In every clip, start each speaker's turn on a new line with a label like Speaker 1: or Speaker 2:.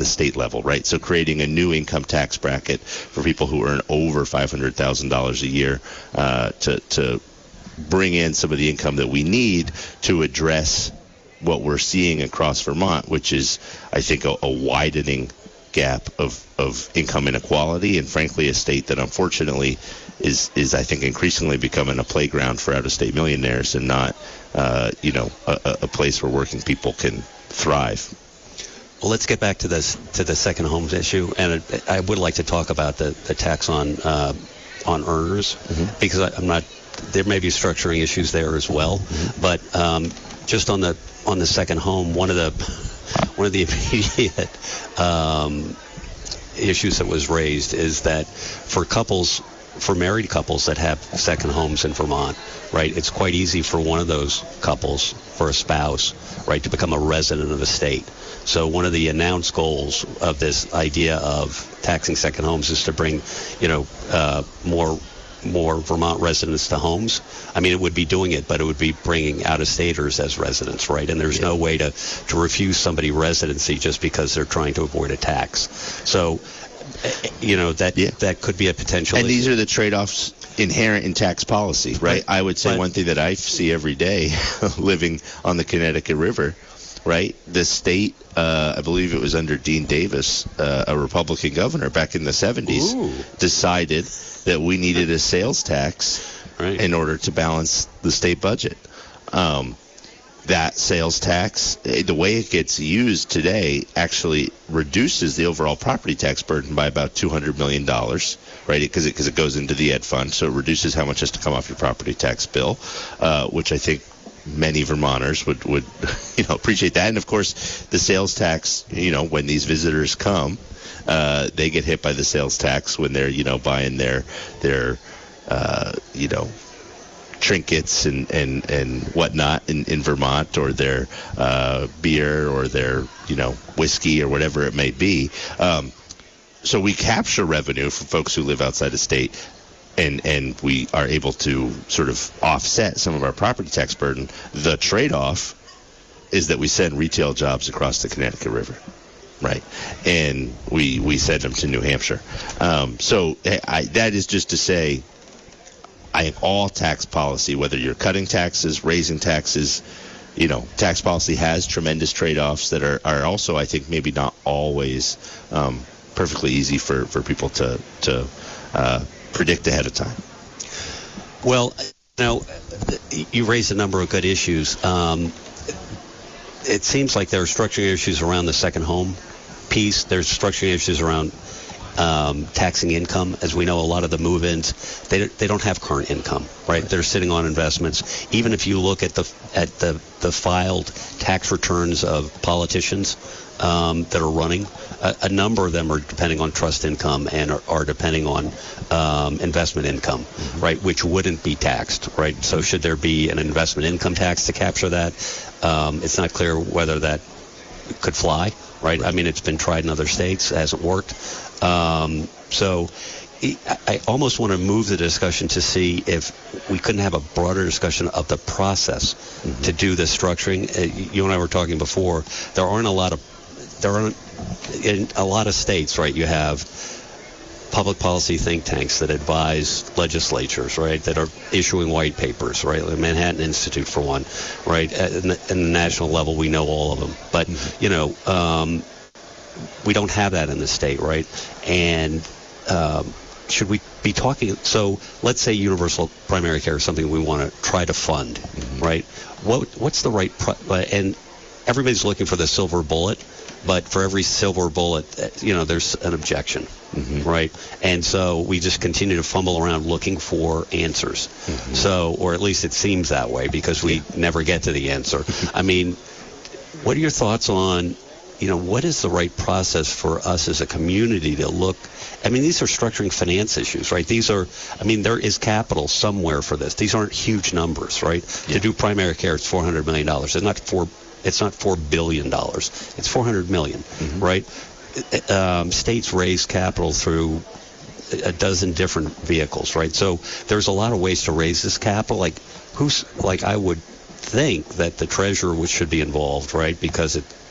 Speaker 1: the state level, right? So creating a new income tax bracket for people who earn over $500,000 a year to bring in some of the income that we need to address what we're seeing across Vermont, which is, I think, a widening gap of income inequality, and frankly, a state that unfortunately is I think increasingly becoming a playground for out-of-state millionaires and not a place where working people can thrive.
Speaker 2: Well, let's get back to the second homes issue, and I would like to talk about the tax on earners, because I'm not. There may be structuring issues there as well, but just on the second home, one of the immediate issues that was raised is that for married couples that have second homes in Vermont, right, it's quite easy for one of those couples, for a spouse, right, to become a resident of the state. So one of the announced goals of this idea of taxing second homes is to bring, more Vermont residents to homes. I mean, it would be doing it, but it would be bringing out-of-staters as residents, right? And there's no way to refuse somebody residency just because they're trying to avoid a tax. So, that could be a potential
Speaker 1: And
Speaker 2: issue.
Speaker 1: these are the trade-offs inherent in tax policy, right? I would say one thing that I see every day living on the Connecticut River, right? The state, I believe it was under Dean Davis, a Republican governor back in the 70s, decided that we needed a sales tax in order to balance the state budget. That sales tax, the way it gets used today, actually reduces the overall property tax burden by about $200 million, right? Because it goes into the ed fund, so it reduces how much has to come off your property tax bill, which I think many Vermonters would appreciate that. And of course, the sales tax, when these visitors come, they get hit by the sales tax when they're buying their trinkets and whatnot in Vermont, or their beer or their whiskey or whatever it may be. So we capture revenue from folks who live outside the state, and we are able to sort of offset some of our property tax burden. The trade-off is that we send retail jobs across the Connecticut River, right? And we send them to New Hampshire. So that is just to say, I think all tax policy, whether you're cutting taxes, raising taxes, tax policy has tremendous trade-offs that are also, I think, maybe not always perfectly easy for people to predict ahead of time.
Speaker 2: Well, you raised a number of good issues. It seems like there are structuring issues around the second home piece. There's structuring issues around taxing income. As we know, a lot of the move-ins, they don't have current income, right? They're sitting on investments. Even if you look at the filed tax returns of politicians that are running, a number of them are depending on trust income and are depending on investment income, right, which wouldn't be taxed, right? So should there be an investment income tax to capture that? It's not clear whether that could fly, right? I mean, it's been tried in other states. It hasn't worked. So I almost want to move the discussion to see if we couldn't have a broader discussion of the process to do this structuring. You and I were talking before. In a lot of states, right, you have public policy think tanks that advise legislatures, right, that are issuing white papers, right, the Manhattan Institute for one, right, at the national level, we know all of them. But, we don't have that in the state, right? And should we be talking, so let's say universal primary care is something we want to try to fund, right? What's the right, and everybody's looking for the silver bullet, but for every silver bullet, there's an objection, right? And so we just continue to fumble around looking for answers. So, or at least it seems that way, because we never get to the answer. I mean, what are your thoughts on, what is the right process for us as a community to look? I mean, these are structuring finance issues, right? There is capital somewhere for this. These aren't huge numbers, right? To do primary care, it's $400 million. It's not $4 billion. It's $400 million, right? States raise capital through a dozen different vehicles, right? So there's a lot of ways to raise this capital. I would think that the treasurer should be involved, right? Because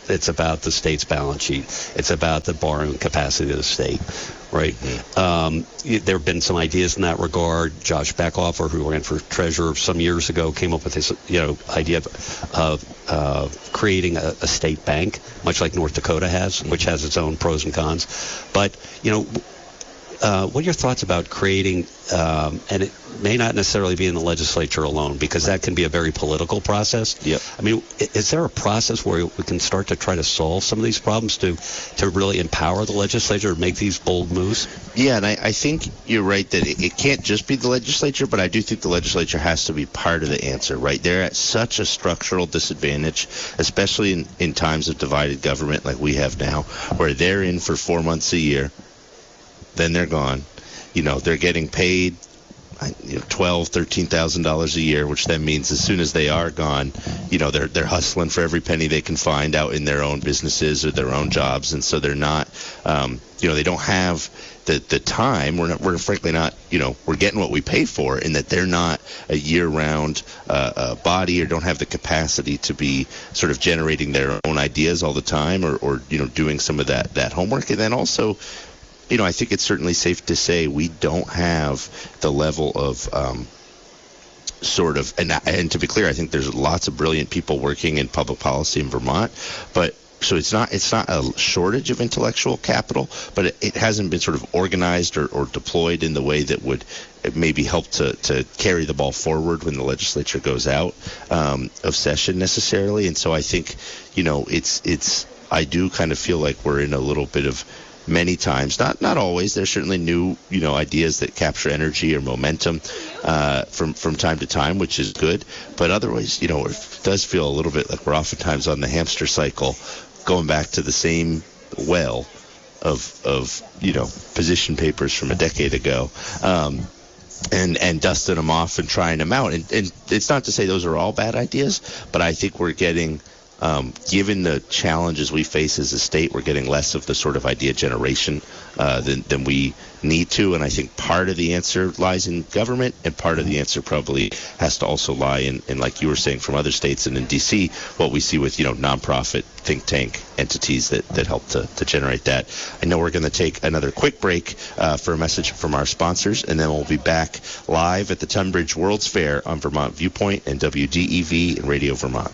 Speaker 2: It's about the state's balance sheet. It's about the borrowing capacity of the state, right? There have been some ideas in that regard. Josh Beckhofer, who ran for treasurer some years ago, came up with this, idea of creating a state bank, much like North Dakota has, which has its own pros and cons. But, what are your thoughts about creating, and it may not necessarily be in the legislature alone, because that can be a very political process.
Speaker 1: Yep.
Speaker 2: I mean, is there a process where we can start to try to solve some of these problems to really empower the legislature to make these bold moves?
Speaker 1: Yeah, and I think you're right that it can't just be the legislature, but I do think the legislature has to be part of the answer, right? They're at such a structural disadvantage, especially in times of divided government like we have now, where they're in for 4 months a year, then they're gone. They're getting paid $12,000-$13,000 a year, which then means as soon as they are gone, they're hustling for every penny they can find out in their own businesses or their own jobs, and so they're not, they don't have the time. We're frankly not, we're getting what we pay for, in that they're not a year-round body, or don't have the capacity to be sort of generating their own ideas all the time, or doing some of that homework. And then also, I think it's certainly safe to say we don't have the level of and to be clear, I think there's lots of brilliant people working in public policy in Vermont, but so it's not a shortage of intellectual capital, but it hasn't been sort of organized or deployed in the way that would maybe help to carry the ball forward when the legislature goes out of session necessarily. And so I think, I do kind of feel like we're in a little bit of, many times, not always, there's certainly new ideas that capture energy or momentum from time to time, which is good, but otherwise it does feel a little bit like we're oftentimes on the hamster cycle, going back to the same well of position papers from a decade ago, and dusting them off and trying them out, and it's not to say those are all bad ideas, but I think we're getting, given the challenges we face as a state, we're getting less of the sort of idea generation than we need to. And I think part of the answer lies in government, and part of the answer probably has to also lie in like you were saying, from other states and in D.C., what we see with, nonprofit think tank entities that help to generate that. I know we're going to take another quick break for a message from our sponsors, and then we'll be back live at the Tunbridge World's Fair on Vermont Viewpoint and WDEV and Radio Vermont.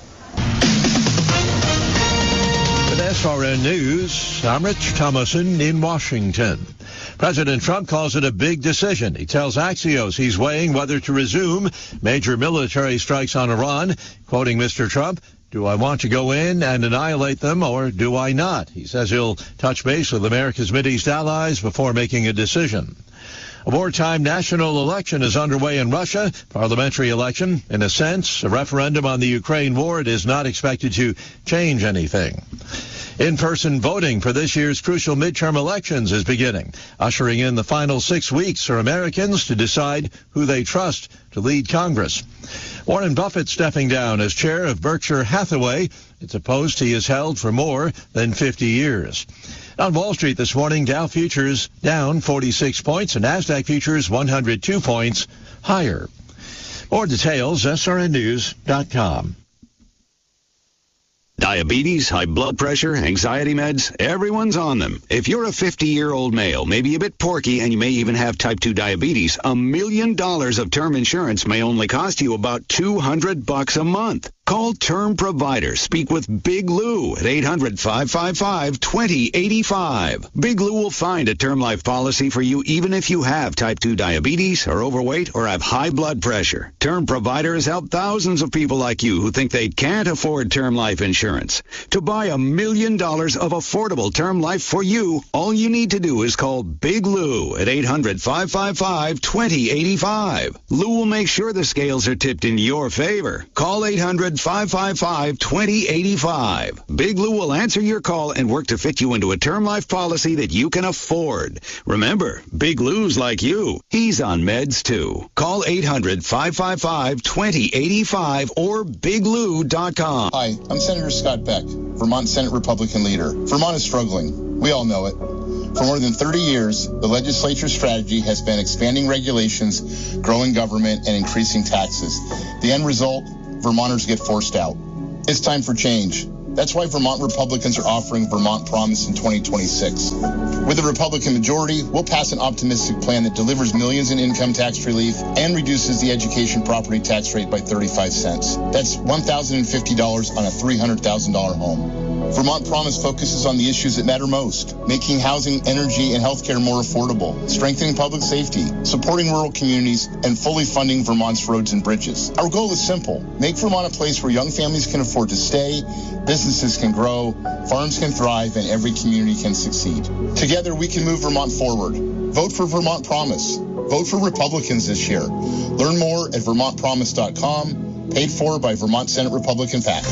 Speaker 3: SRN News, I'm Rich Thomason in Washington. President Trump calls it a big decision. He tells Axios he's weighing whether to resume major military strikes on Iran. Quoting Mr. Trump, "Do I want to go in and annihilate them, or do I not?" He says he'll touch base with America's Mideast allies before making a decision. A wartime national election is underway in Russia, parliamentary election. In a sense, a referendum on the Ukraine war. It is not expected to change anything. In-person voting for this year's crucial midterm elections is beginning, ushering in the final 6 weeks for Americans to decide who they trust to lead Congress. Warren Buffett stepping down as chair of Berkshire Hathaway. It's a post he has held for more than 50 years. On Wall Street this morning, Dow futures down 46 points and NASDAQ futures 102 points higher. More details, srnnews.com.
Speaker 4: Diabetes, high blood pressure, anxiety meds, everyone's on them. If you're a 50-year-old male, maybe a bit porky, and you may even have type 2 diabetes, $1 million of term insurance may only cost you about $200 a month. Call Term Provider. Speak with Big Lou at 800-555-2085. Big Lou will find a term life policy for you even if you have type 2 diabetes, are overweight, or have high blood pressure. Term Provider has helped thousands of people like you who think they can't afford term life insurance. To buy $1 million of affordable term life for you, all you need to do is call Big Lou at 800-555-2085. Lou will make sure the scales are tipped in your favor. Call 800-555-2085. Big Lou will answer your call and work to fit you into a term life policy that you can afford. Remember, Big Lou's like you. He's on meds too. Call 800-555-2085 or biglou.com.
Speaker 5: Hi, I'm Senator Scott Beck, Vermont Senate Republican leader. Vermont is struggling. We all know it. For more than 30 years, the legislature's strategy has been expanding regulations, growing government, and increasing taxes. The end result, Vermonters get forced out. It's time for change. That's why Vermont Republicans are offering Vermont Promise in 2026. With a Republican majority, we'll pass an optimistic plan that delivers millions in income tax relief and reduces the education property tax rate by 35 cents. That's $1,050 on a $300,000 home. Vermont Promise focuses on the issues that matter most, making housing, energy, and healthcare more affordable, strengthening public safety, supporting rural communities, and fully funding Vermont's roads and bridges. Our goal is simple: make Vermont a place where young families can afford to stay, businesses can grow, farms can thrive, and every community can succeed. Together, we can move Vermont forward. Vote for Vermont Promise. Vote for Republicans this year. Learn more at vermontpromise.com, paid for by Vermont Senate Republican PAC.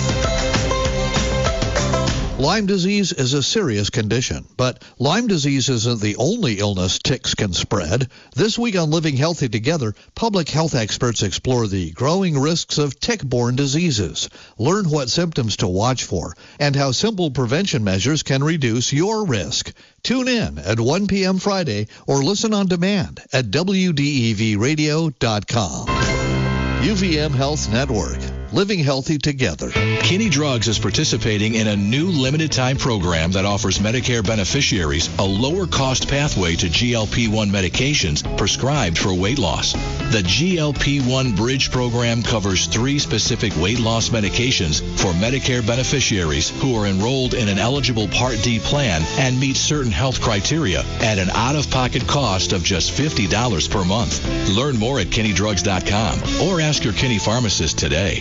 Speaker 6: Lyme disease is a serious condition, but Lyme disease isn't the only illness ticks can spread. This week on Living Healthy Together, public health experts explore the growing risks of tick-borne diseases. Learn what symptoms to watch for and how simple prevention measures can reduce your risk. Tune in at 1 p.m. Friday or listen on demand at WDEVradio.com. UVM Health Network. Living healthy together.
Speaker 7: Kinney Drugs is participating in a new limited-time program that offers Medicare beneficiaries a lower-cost pathway to GLP-1 medications prescribed for weight loss. The GLP-1 Bridge program covers 3 specific weight loss medications for Medicare beneficiaries who are enrolled in an eligible Part D plan and meet certain health criteria at an out-of-pocket cost of just $50 per month. Learn more at KinneyDrugs.com or ask your Kinney pharmacist today.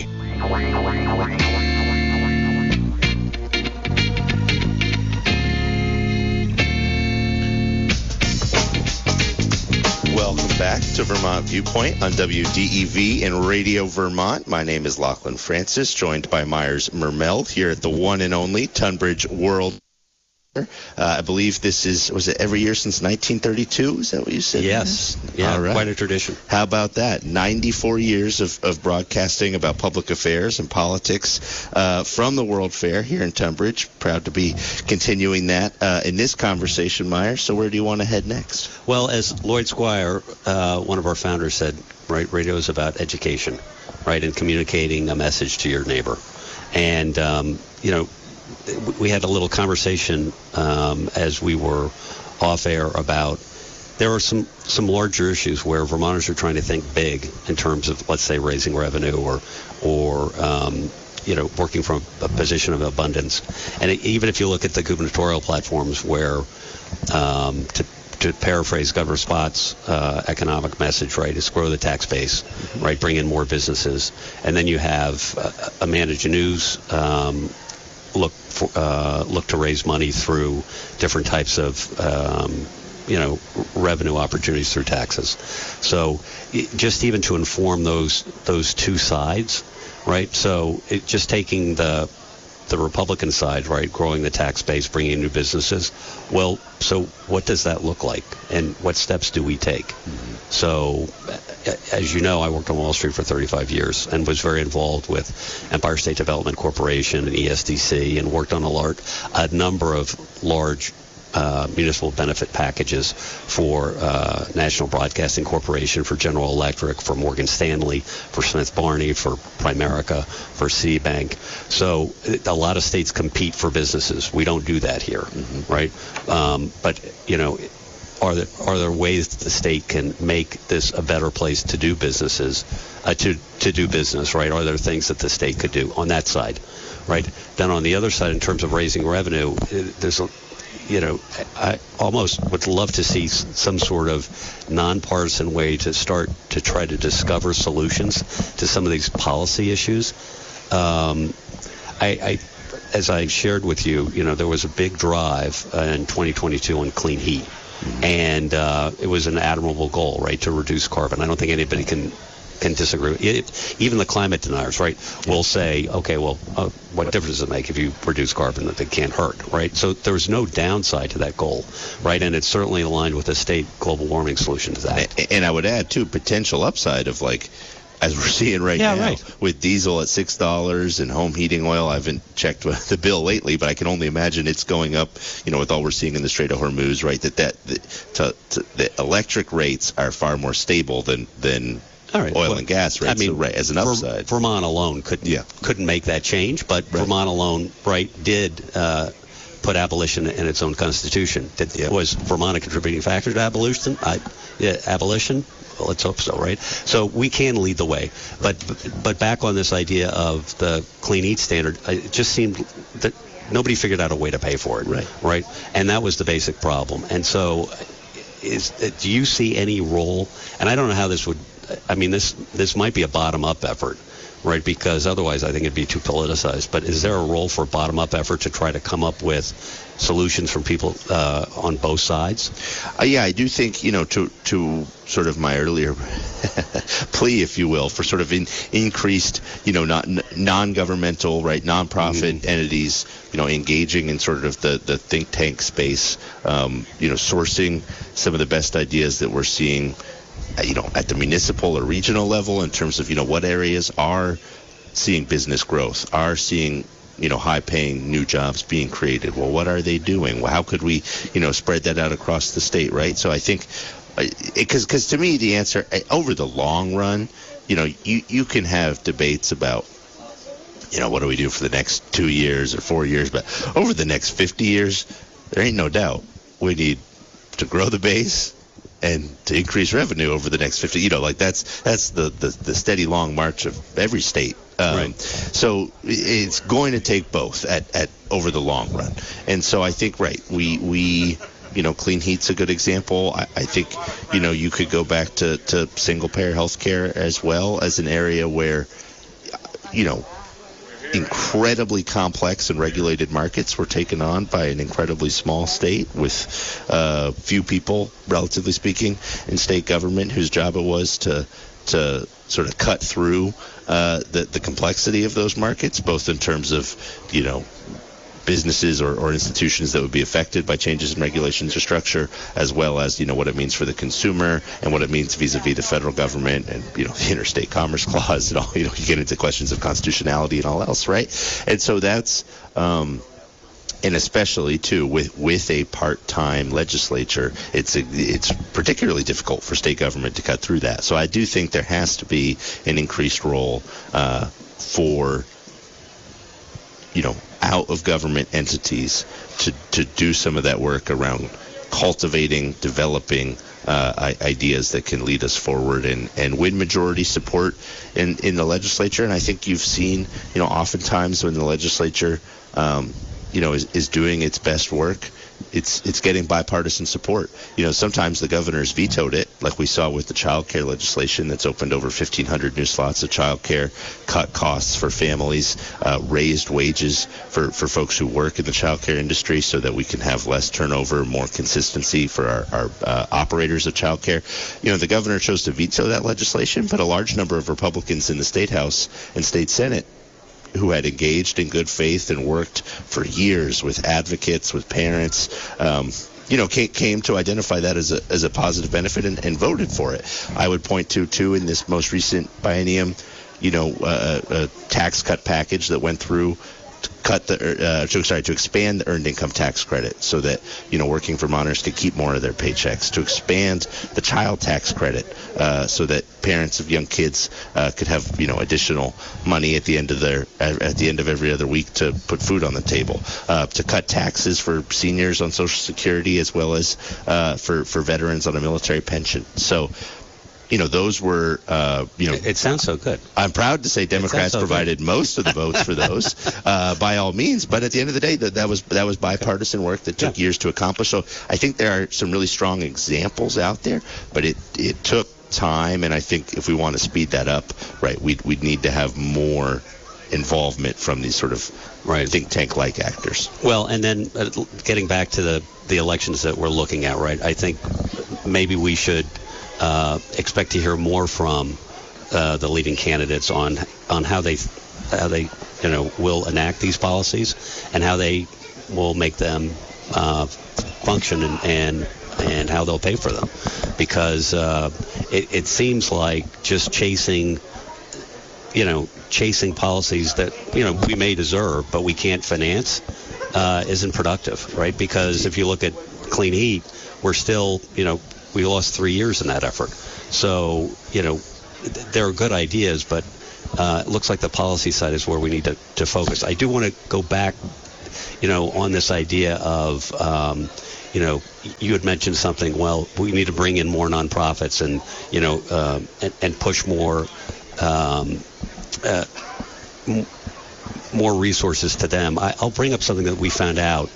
Speaker 1: Welcome back to Vermont Viewpoint on WDEV and Radio Vermont. My name is Lachlan Francis, joined by Myers Mermeld here at the one and only Tunbridge World. I believe was it every year since 1932? Is that what you said?
Speaker 2: Yes. Yeah,
Speaker 1: all right.
Speaker 2: Quite a tradition.
Speaker 1: How about that? 94 years of broadcasting about public affairs and politics from the World Fair here in Tunbridge. Proud to be continuing that in this conversation, Myers. So where do you want to head next?
Speaker 2: Well, as Lloyd Squire, one of our founders, said, right, radio is about education, right, and communicating a message to your neighbor. And, we had a little conversation as we were off air about there are some larger issues where Vermonters are trying to think big in terms of, let's say, raising revenue or working from a position of abundance. And even if you look at the gubernatorial platforms where, to paraphrase Governor Spott's economic message, right, is grow the tax base, right, bring in more businesses. And then you have Amanda Janew's look to raise money through different types of revenue opportunities through taxes. So just even to inform those two sides, right? So just taking the Republican side, right, growing the tax base, bringing in new businesses. Well, so what does that look like, and what steps do we take? So, as you know, I worked on Wall Street for 35 years and was very involved with Empire State Development Corporation and ESDC, and worked on a number of large municipal benefit packages for National Broadcasting Corporation, for General Electric, for Morgan Stanley, for Smith Barney, for Primerica, for Citibank. So a lot of states compete for businesses. We don't do that here, right? But are there ways that the state can make this a better place to do businesses, to do business, right? Are there things that the state could do on that side, right? Then on the other side, in terms of raising revenue, there's I almost would love to see some sort of nonpartisan way to start to try to discover solutions to some of these policy issues. As I shared with you, there was a big drive in 2022 on clean heat. And it was an admirable goal, right, to reduce carbon. I don't think anybody can disagree. Even the climate deniers, right, will say, okay, well, what difference does it make if you reduce carbon? That it can't hurt, right? So there's no downside to that goal, right? And it's certainly aligned with the state global warming solution to that.
Speaker 1: And I would add, too, potential upside of, like, as we're seeing now, with diesel at $6 and home heating oil. I haven't checked the bill lately, but I can only imagine it's going up, with all we're seeing in the Strait of Hormuz, right, the electric rates are far more stable than
Speaker 2: All right.
Speaker 1: oil and gas, right?
Speaker 2: I mean,
Speaker 1: so, right, as an upside.
Speaker 2: Vermont alone couldn't make that change, but Vermont alone, did put abolition in its own constitution. Was Vermont a contributing factor to abolition? Abolition? Well, let's hope so, right? So we can lead the way. But back on this idea of the clean heat standard, it just seemed that nobody figured out a way to pay for it, right? And that was the basic problem. And so do you see any role? And I don't know how this would. I mean, this might be a bottom-up effort, right? Because otherwise, I think it'd be too politicized. But is there a role for a bottom-up effort to try to come up with solutions from people on both sides?
Speaker 1: Yeah, I do think, to sort of my earlier plea, if you will, for sort of increased, non-governmental, nonprofit entities, engaging in sort of the think tank space, sourcing some of the best ideas that we're seeing, at the municipal or regional level in terms of, what areas are seeing business growth, are seeing, high-paying new jobs being created. Well, what are they doing? Well, how could we, spread that out across the state, right? So I think, because to me, the answer, over the long run, you can have debates about, what do we do for the next 2 years or 4 years, but over the next 50 years, there ain't no doubt we need to grow the base and to increase revenue over the next 50, that's the steady long march of every state. So it's going to take both at over the long run. And so I think, we clean heat's a good example. I think, you could go back to single payer health care as well as an area where, incredibly complex and regulated markets were taken on by an incredibly small state with few people, relatively speaking, in state government whose job it was to sort of cut through the complexity of those markets, both in terms of, businesses or institutions that would be affected by changes in regulations or structure, as well as, what it means for the consumer and what it means vis-a-vis the federal government and, the interstate commerce clause and all, you get into questions of constitutionality and all else, right? And so that's, and especially, too, with a part-time legislature, it's particularly difficult for state government to cut through that. So I do think there has to be an increased role for, out-of-government entities to do some of that work around cultivating, developing ideas that can lead us forward and win majority support in the legislature. And I think you've seen, oftentimes when the legislature, is doing its best work, it's getting bipartisan support. Sometimes the governor's vetoed it, like we saw with the child care legislation that's opened over 1,500 new slots of child care, cut costs for families, raised wages for folks who work in the child care industry so that we can have less turnover, more consistency for our operators of child care. The governor chose to veto that legislation, but a large number of Republicans in the State House and State Senate who had engaged in good faith and worked for years with advocates, with parents, came to identify that as a positive benefit and voted for it. I would point to in this most recent biennium, a tax cut package that went through to expand the earned income tax credit so that, working Vermonters could keep more of their paychecks, to expand the child tax credit so that parents of young kids could have, additional money at the end of every other week to put food on the table, to cut taxes for seniors on Social Security as well as for veterans on a military pension. So, those were,
Speaker 2: It sounds so good.
Speaker 1: I'm proud to say Democrats provided most of the votes for those, by all means. But at the end of the day, that was bipartisan work that took years to accomplish. So I think there are some really strong examples out there, but it took time. And I think if we want to speed that up, we'd need to have more involvement from these sort of think tank-like actors.
Speaker 2: Well, and then getting back to the elections that we're looking at, I think maybe we should expect to hear more from the leading candidates on how they will enact these policies and how they will make them function and how they'll pay for them, because it seems like just chasing policies that we may deserve but we can't finance isn't productive, right? Because if you look at clean heat, we're still we lost 3 years in that effort. So, there are good ideas, but it looks like the policy side is where we need to focus. I do want to go back, on this idea of, you had mentioned something. Well, we need to bring in more nonprofits and and push more more resources to them. I'll bring up something that we found out.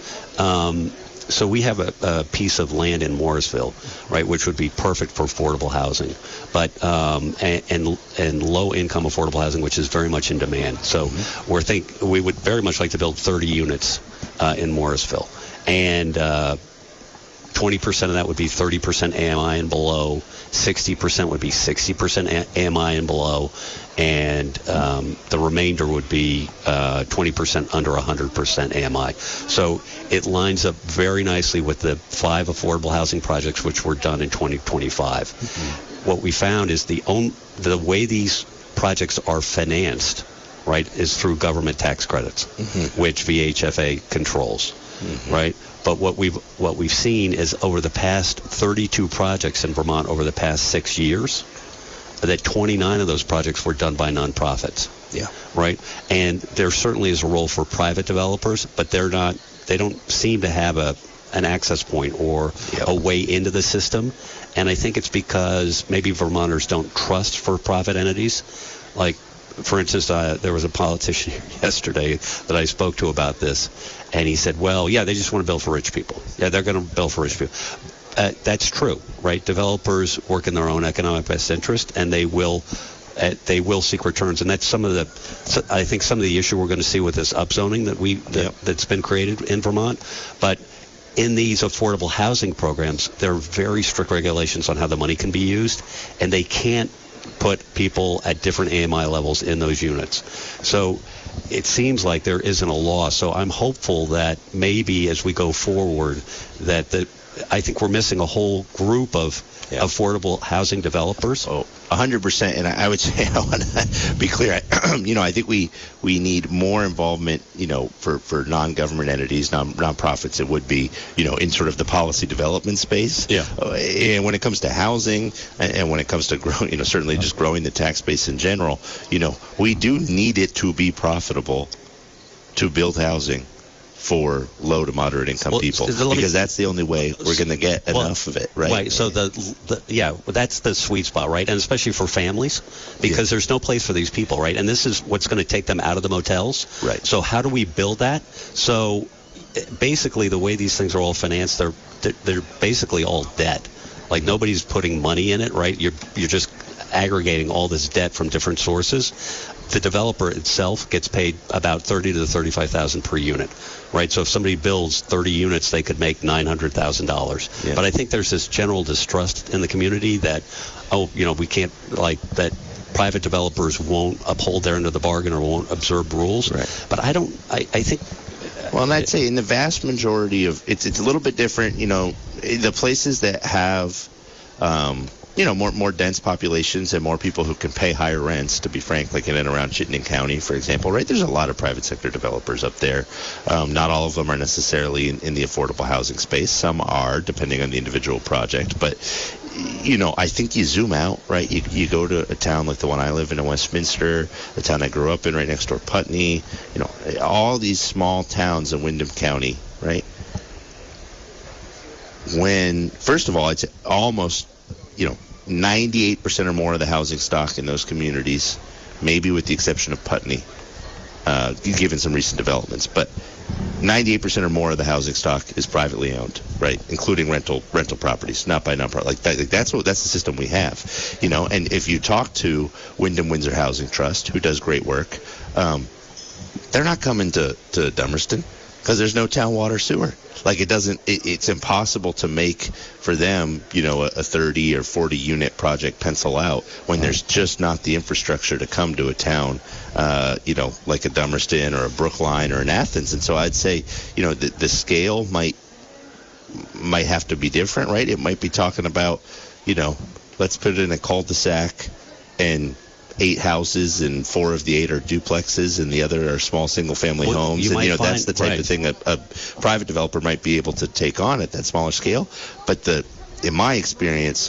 Speaker 2: So we have a piece of land in Morrisville, right, which would be perfect for affordable housing, but and low-income affordable housing, which is very much in demand. So we would very much like to build 30 units in Morrisville, and 20% of that would be 30% AMI and below, 60% would be 60% AMI and below, and the remainder would be 20% under 100% AMI. So it lines up very nicely with the 5 affordable housing projects which were done in 2025. What we found is the way these projects are financed, right, is through government tax credits, which VHFA controls, right? But what we've seen is over the past 32 projects in Vermont over the past 6 years, that 29 of those projects were done by nonprofits.
Speaker 1: Yeah.
Speaker 2: Right? And there certainly is a role for private developers, but they don't seem to have an access point or a way into the system. And I think it's because maybe Vermonters don't trust for-profit entities. Like, for instance, there was a politician yesterday that I spoke to about this, and he said, well, yeah, they just want to build for rich people. Yeah, they're going to build for rich people. That's true, right? Developers work in their own economic best interest, and they will seek returns. And that's some of the issue we're going to see with this upzoning that's been created in Vermont. But in these affordable housing programs, there are very strict regulations on how the money can be used, and they can't put people at different AMI levels in those units. So it seems like there isn't a law. So I'm hopeful that maybe as we go forward, I think we're missing a whole group of affordable housing developers.
Speaker 1: Oh, 100%. And I would say, I want to be clear. I think we need more involvement, for non-government entities, nonprofits. It would be, in sort of the policy development space.
Speaker 2: Yeah.
Speaker 1: And when it comes to housing, and when it comes to growing, certainly just growing the tax base in general, we do need it to be profitable to build housing for low to moderate income people, because that's the only way we're going to get enough of it, right?
Speaker 2: Right. So that's the sweet spot, right? And especially for families, because there's no place for these people, right? And this is what's going to take them out of the motels.
Speaker 1: Right.
Speaker 2: So how do we build that? So basically, the way these things are all financed, they're basically all debt. Like, nobody's putting money in it, right? You're just aggregating all this debt from different sources. The developer itself gets paid about $30,000 to $35,000 per unit, right? So if somebody builds 30 units, they could make $900,000.
Speaker 1: Yeah.
Speaker 2: But I think there's this general distrust in the community that, we can't, that private developers won't uphold their end of the bargain or won't observe rules.
Speaker 1: Right.
Speaker 2: But I think...
Speaker 1: Well, and I'd say in the vast majority of it's a little bit different. The places that have more dense populations and more people who can pay higher rents, to be frank, like in and around Chittenden County, for example, right? There's a lot of private sector developers up there. Not all of them are necessarily in the affordable housing space. Some are, depending on the individual project. But, I think you zoom out, right? You go to a town like the one I live in Westminster, the town I grew up in right next door, Putney, all these small towns in Windham County, right? When, first of all, it's almost 98% or more of the housing stock in those communities, maybe with the exception of Putney, given some recent developments, but 98% or more of the housing stock is privately owned, right? Including rental properties, not by nonprofit. That's the system we have, And if you talk to Wyndham Windsor Housing Trust, who does great work, they're not coming to Dummerston because there's no town water sewer. It's impossible to make for them, a 30 or 40 unit project pencil out when there's just not the infrastructure to come to a town, like a Dummerston or a Brookline or an Athens. And so I'd say, the scale might have to be different, right? It might be talking about, let's put it in a cul-de-sac and 8 houses, and 4 of the 8 are duplexes, and the other are small single-family homes. That's the type of thing a private developer might be able to take on at that smaller scale. But in my experience,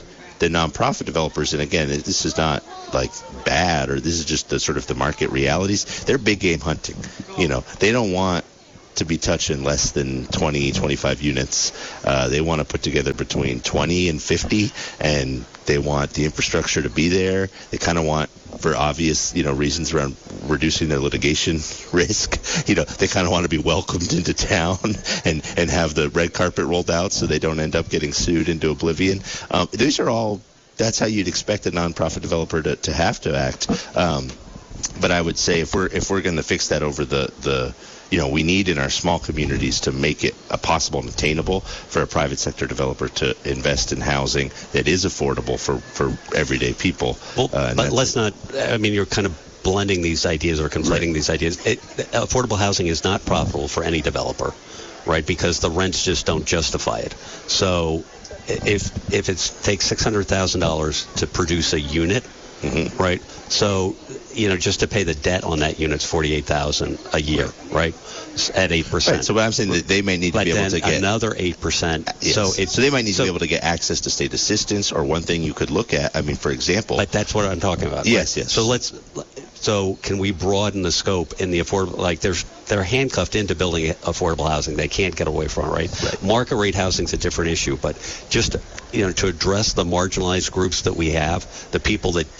Speaker 1: the nonprofit developers, and again, this is not like bad, or this is just the sort of the market realities. They're big game hunting. They don't want to be touching less than 20, 25 units. They want to put together between 20 and 50, and they want the infrastructure to be there. They kind of want, for obvious, reasons around reducing their litigation risk, they kind of want to be welcomed into town and have the red carpet rolled out so they don't end up getting sued into oblivion. These are all, that's how you'd expect a nonprofit developer to have to act. But I would say if we're going to fix that over the we need in our small communities to make it possible and attainable for a private sector developer to invest in housing that is affordable for everyday people.
Speaker 2: Well, but let's not, you're kind of blending these ideas or conflating these ideas. Affordable housing is not profitable for any developer, right? Because the rents just don't justify it. So if it takes $600,000 to produce a unit, right? So, just to pay the debt on that unit's $48,000 a year, right? At 8%.
Speaker 1: Right. So what I'm saying that they may need to be able to get
Speaker 2: another 8%.
Speaker 1: Yes. So they might need to be able to get access to state assistance, or one thing you could look at. For example.
Speaker 2: But that's what I'm talking about.
Speaker 1: Yes,
Speaker 2: right?
Speaker 1: yes.
Speaker 2: So can we broaden the scope in the affordable? Like they're handcuffed into building affordable housing. They can't get away from it, right? Market rate housing is a different issue, but just to address the marginalized groups that we have, the people that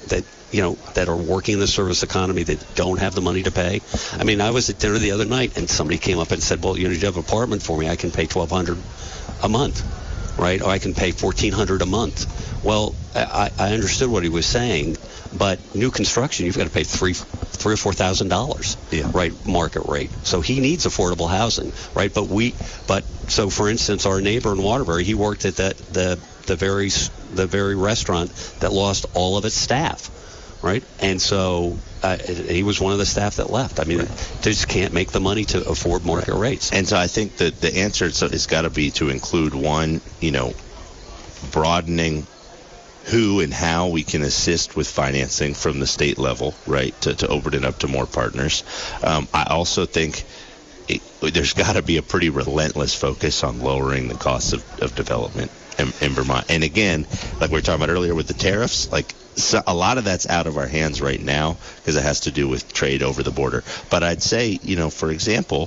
Speaker 2: are working in the service economy that don't have the money to pay. I was at dinner the other night and somebody came up and said, well, you have an apartment for me. I can pay $1,200 a month, right? Or I can pay $1,400 a month. Well, I understood what he was saying, but new construction, you've got to pay $3,000 or $4,000, right? Market rate. So he needs affordable housing, right? But so for instance, our neighbor in Waterbury, he worked at the very restaurant that lost all of its staff. Right, and so he was one of the staff that left. They just can't make the money to afford market rates.
Speaker 1: And so I think that the answer has got to be to include one, broadening who and how we can assist with financing from the state level, right, to open it up to more partners. I also think there's got to be a pretty relentless focus on lowering the cost of development in Vermont. And again, like we were talking about earlier with the tariffs, so a lot of that's out of our hands right now because it has to do with trade over the border. But I'd say, for example,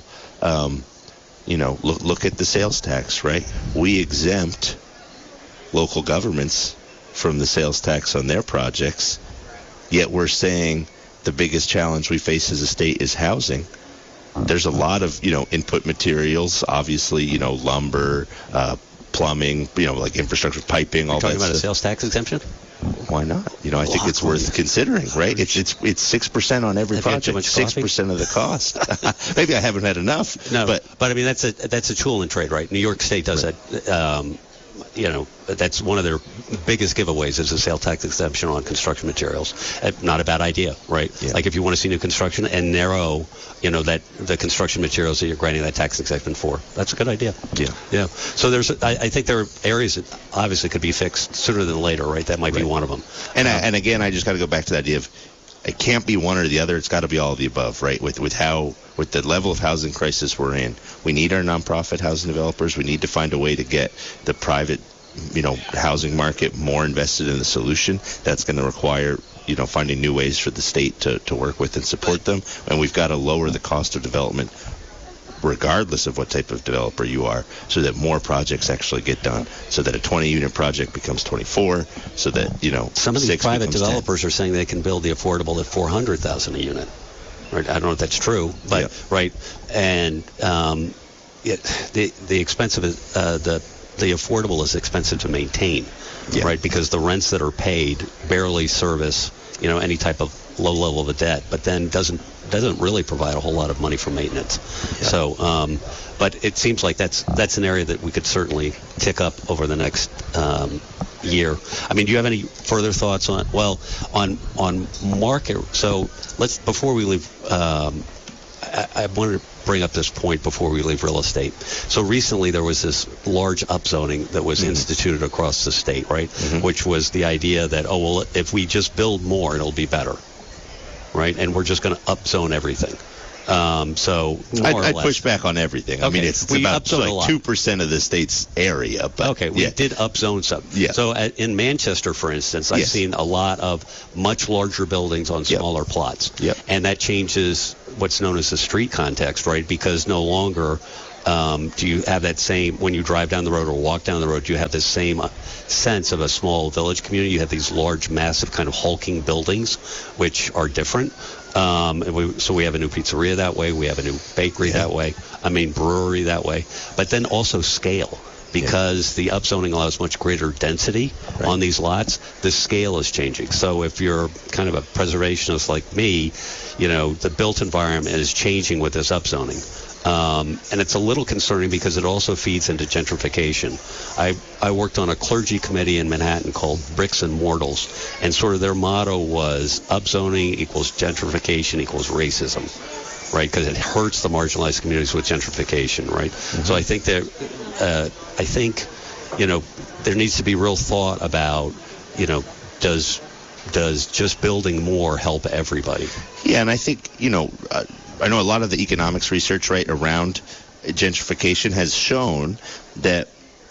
Speaker 1: look at the sales tax, right? We exempt local governments from the sales tax on their projects, yet we're saying the biggest challenge we face as a state is housing. There's a lot of, input materials, obviously, lumber, plumbing, like infrastructure, piping, all that stuff.
Speaker 2: You're talking about a sales tax exemption?
Speaker 1: Why not? I think it's worth considering, right? It's 6% on every project, 6% of the cost. Maybe I haven't had enough.
Speaker 2: No, but that's a tool in trade, right? New York State does that. That's one of their biggest giveaways is a sales tax exemption on construction materials. Not a bad idea, right? Yeah. Like if you want to see new construction and narrow, that the construction materials that you're granting that tax exemption for, that's a good idea. Yeah. So I think there are areas that obviously could be fixed sooner than later, right? That might be one of them.
Speaker 1: And again, I just got to go back to the idea of it can't be one or the other. It's got to be all of the above, right? With the level of housing crisis we're in, we need our nonprofit housing developers. We need to find a way to get the private, housing market more invested in the solution. That's going to require, finding new ways for the state to work with and support them. And we've got to lower the cost of development regardless of what type of developer you are, so that more projects actually get done, so that a 20-unit project becomes 24, so that,
Speaker 2: some of these private developers 10. Are saying they can build the affordable at $400,000 a unit. Right? I don't know if that's true, but right, and the expensive the affordable is expensive to maintain, right? Because the rents that are paid barely service any type of low level of debt, but then doesn't really provide a whole lot of money for maintenance. Yeah. So, but it seems like that's an area that we could certainly tick up over the next year. Do you have any further thoughts on market? So before we leave, I wanted to bring up this point before we leave real estate. So recently there was this large upzoning that was instituted across the state, right? Which was the idea that, if we just build more, it'll be better, right? And we're just going to upzone everything. So more
Speaker 1: I'd
Speaker 2: or less.
Speaker 1: push back on everything. I
Speaker 2: Okay.
Speaker 1: mean, it's
Speaker 2: We
Speaker 1: about
Speaker 2: upzoned a lot.
Speaker 1: 2% of the state's area. But
Speaker 2: Okay, we did upzone some.
Speaker 1: Yeah.
Speaker 2: So in Manchester, for instance, I've
Speaker 1: Yes.
Speaker 2: seen a lot of much larger buildings on
Speaker 1: Yep.
Speaker 2: smaller plots.
Speaker 1: Yep.
Speaker 2: And that changes what's known as the street context, right? Because no longer do you have that same, when you drive down the road or walk down the road, do you have the same sense of a small village community? You have these large, massive kind of hulking buildings, which are different. So we have a new pizzeria that way. We have a new bakery that way. Brewery that way. But then also scale. Because the upzoning allows much greater density on these lots, the scale is changing. So if you're kind of a preservationist like me, the built environment is changing with this upzoning. And it's a little concerning because it also feeds into gentrification. I worked on a clergy committee in Manhattan called Bricks and Mortals, and sort of their motto was upzoning equals gentrification equals racism, right? Because it hurts the marginalized communities with gentrification, right? Mm-hmm. So I think there needs to be real thought about, does just building more help everybody?
Speaker 1: Yeah, and I think, I know a lot of the economics research around gentrification has shown that,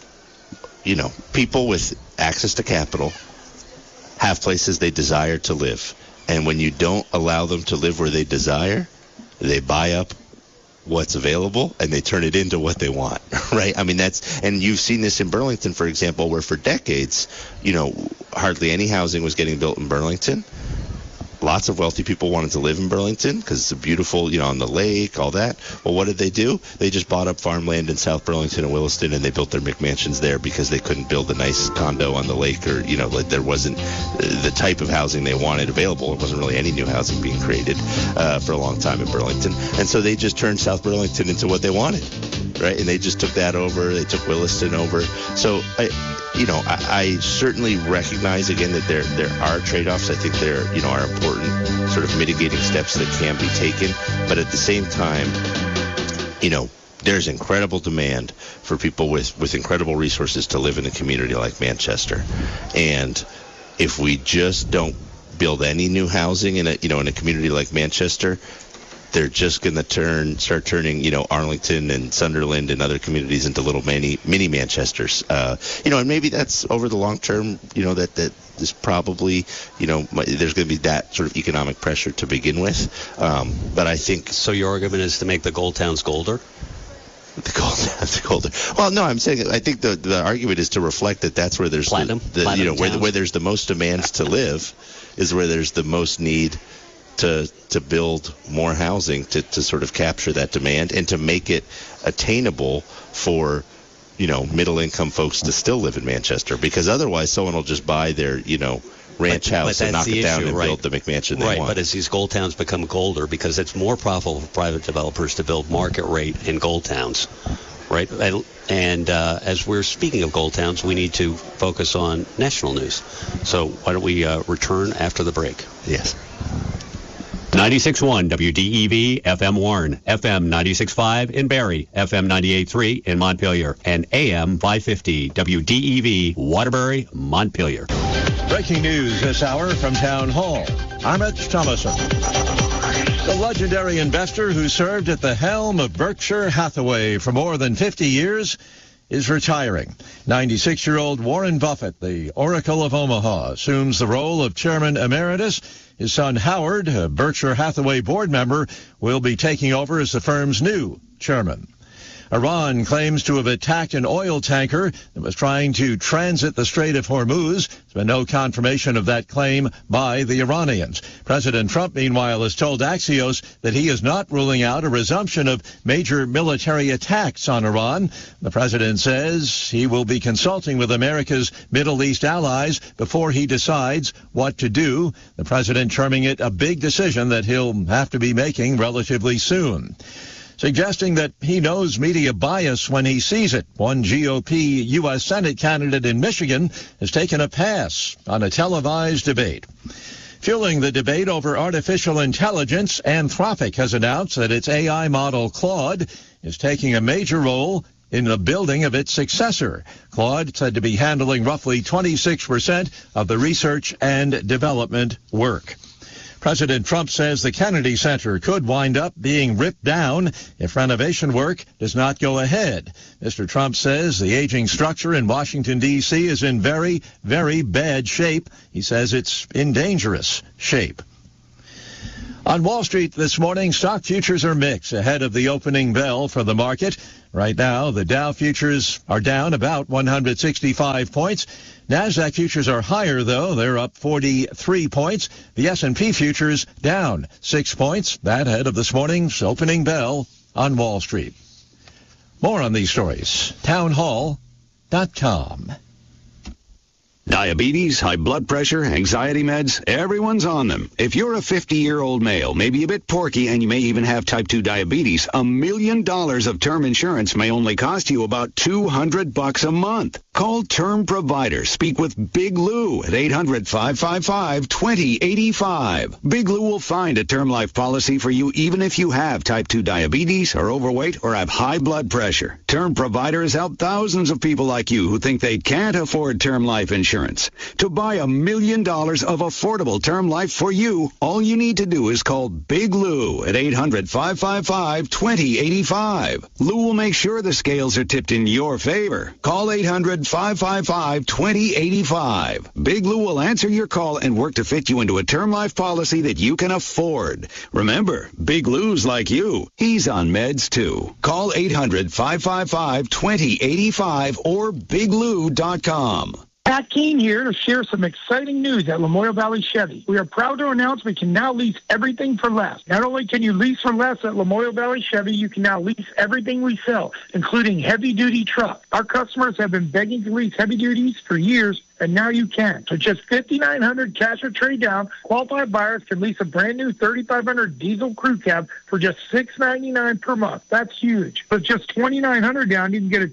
Speaker 1: people with access to capital have places they desire to live. And when you don't allow them to live where they desire, they buy up what's available and they turn it into what they want, right? And you've seen this in Burlington, for example, where for decades, hardly any housing was getting built in Burlington. Lots of wealthy people wanted to live in Burlington because it's a beautiful, on the lake, all that. Well, what did they do? They just bought up farmland in South Burlington and Williston, and they built their McMansions there because they couldn't build a nice condo on the lake, or, there wasn't the type of housing they wanted available. There wasn't really any new housing being created for a long time in Burlington. And so they just turned South Burlington into what they wanted, right? And they just took that over. They took Williston over. So, I certainly recognize, again, that there are trade-offs. I think there, are important sort of mitigating steps that can be taken. But at the same time, there's incredible demand for people with incredible resources to live in a community like Manchester. And if we just don't build any new housing in a community like Manchester, they're just going to start turning, Arlington and Sunderland and other communities into little mini Manchesters. And maybe that's over the long term, that is probably, there's going to be that sort of economic pressure to begin with. But I think...
Speaker 2: So your argument is to make the gold towns golder?
Speaker 1: The golder. Well, no, I'm saying I think the argument is to reflect that that's where there's
Speaker 2: Platinum
Speaker 1: where there's the most demands to live is where there's the most need to build more housing to sort of capture that demand and to make it attainable for, middle income folks to still live in Manchester, because otherwise someone will just buy their, ranch house and knock it down and build the McMansion they want.
Speaker 2: But as these gold towns become golder, because it's more profitable for private developers to build market rate in gold towns, right? And as we're speaking of gold towns, we need to focus on national news. So why don't we return after the break?
Speaker 1: Yes.
Speaker 8: 96.1 WDEV FM Warren, FM 96.5 in Barrie, FM 98.3 in Montpelier, and AM 550 WDEV Waterbury, Montpelier.
Speaker 3: Breaking news this hour from Town Hall. I'm Rich Thomason. The legendary investor who served at the helm of Berkshire Hathaway for more than 50 years is retiring. 96-year-old Warren Buffett, the Oracle of Omaha, assumes the role of chairman emeritus. His son Howard, a Berkshire Hathaway board member, will be taking over as the firm's new chairman. Iran claims to have attacked an oil tanker that was trying to transit the Strait of Hormuz. There's been no confirmation of that claim by the Iranians. President Trump, meanwhile, has told Axios that he is not ruling out a resumption of major military attacks on Iran. The president says he will be consulting with America's Middle East allies before he decides what to do. The president terming it a big decision that he'll have to be making relatively soon, suggesting that he knows media bias when he sees it. One GOP U.S. Senate candidate in Michigan has taken a pass on a televised debate. Fueling the debate over artificial intelligence, Anthropic has announced that its AI model Claude is taking a major role in the building of its successor. Claude said to be handling roughly 26% of the research and development work. President Trump says the Kennedy Center could wind up being ripped down if renovation work does not go ahead. Mr. Trump says the aging structure in Washington, D.C. is in very, very bad shape. He says it's in dangerous shape. On Wall Street this morning, stock futures are mixed ahead of the opening bell for the market. Right now, the Dow futures are down about 165 points. NASDAQ futures are higher, though. They're up 43 points. The S&P futures down 6 points. That ahead of this morning's opening bell on Wall Street. More on these stories. Townhall.com.
Speaker 4: Diabetes, high blood pressure, anxiety meds, everyone's on them. If you're a 50-year-old male, maybe a bit porky, and you may even have type 2 diabetes, $1 million of term insurance may only cost you about $200 a month. Call Term Provider. Speak with Big Lou at 800-555-2085. Big Lou will find a term life policy for you even if you have type 2 diabetes, are overweight, or have high blood pressure. Term Provider has helped thousands of people like you who think they can't afford term life insurance. To buy $1 million of affordable term life for you, all you need to do is call Big Lou at 800-555-2085. Lou will make sure the scales are tipped in your favor. Call 800-555-2085. Big Lou will answer your call and work to fit you into a term life policy that you can afford. Remember, Big Lou's like you. He's on meds too. Call 800-555-2085 or biglou.com.
Speaker 9: Pat Keene here to share some exciting news at Lamoille Valley Chevy. We are proud to announce we can now lease everything for less. Not only can you lease for less at Lamoille Valley Chevy, you can now lease everything we sell, including heavy-duty trucks. Our customers have been begging to lease heavy duties for years, and now you can. For just $5,900 cash or trade down, qualified buyers can lease a brand new 3,500 diesel crew cab for just $699 per month. That's huge. For just $2,900 down, you can get a